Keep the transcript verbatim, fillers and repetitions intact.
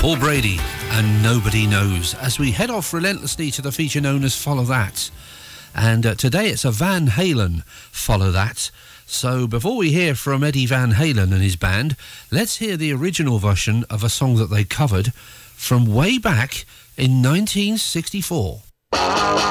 Paul Brady and Nobody Knows, as we head off relentlessly to the feature known as Follow That. And uh, today it's a Van Halen Follow That. So before we hear from Eddie Van Halen and his band, let's hear the original version of a song that they covered from way back in nineteen sixty-four.